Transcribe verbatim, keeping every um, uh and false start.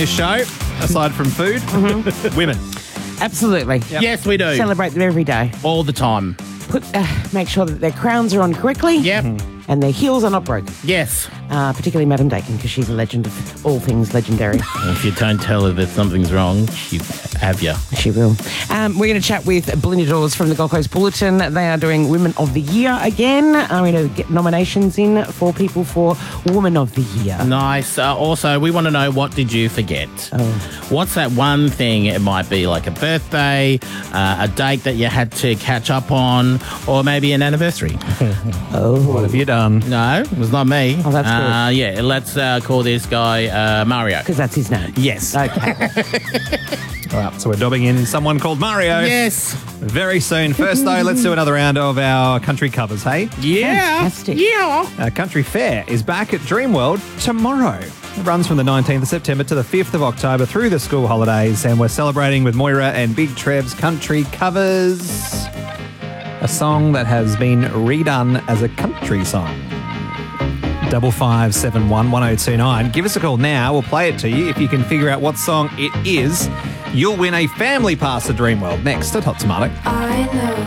this show, aside from food? Mm-hmm. Women. Absolutely. Yep. Yes, we do. Celebrate them every day. All the time. Put, uh, make sure that their crowns are on correctly. Yep. Mm-hmm. And their heels are not broken. Yes. Uh, particularly Madam Dakin, because she's a legend of all things legendary. If you don't tell her that something's wrong, she'll have you. She will. Um, we're going to chat with Belinda Dawes from the Gold Coast Bulletin. They are doing Women of the Year again. I'm going to get nominations in for people for Woman of the Year. Nice. Uh, also, we want to know, what did you forget? Oh. What's that one thing? It might be like a birthday, uh, a date that you had to catch up on, or maybe an anniversary. Oh. What have you done? No, it was not me. Oh, that's uh, good. Yeah, let's uh, call this guy uh, Mario. Because that's his name. Yes. Okay. All right, so we're dobbing in someone called Mario. Yes. Very soon. First, though, let's do another round of our country covers, hey? Yeah. Fantastic. Yeah. Our country fair is back at Dreamworld tomorrow. It runs from the nineteenth of September to the fifth of October through the school holidays, and we're celebrating with Moira and Big Trev's country covers. A song that has been redone as a country song. Double five seven one one zero two nine. Give us a call now. We'll play it to you. If you can figure out what song it is, you'll win a family pass to Dreamworld. Next at Hot Tomato. I know.